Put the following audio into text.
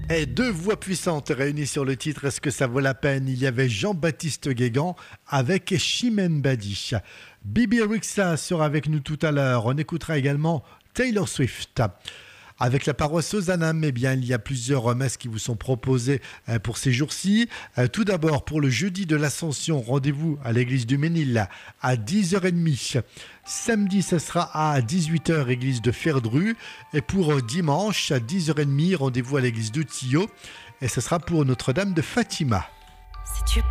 Et deux voix puissantes réunies sur le titre Est-ce que ça vaut la peine? Il y avait Jean-Baptiste Guégan avec Chimène Badi. Bibi Rexha sera avec nous tout à l'heure. On écoutera également Taylor Swift. Avec la paroisse Ozanam, eh bien, il y a plusieurs messes qui vous sont proposées pour ces jours-ci. Tout d'abord, pour le jeudi de l'Ascension, rendez-vous à l'église du Ménil à 10h30. Samedi, ce sera à 18h, église de Ferdru. Et pour dimanche, à 10h30, rendez-vous à l'église de Tillot. Et ce sera pour Notre-Dame de Fatima.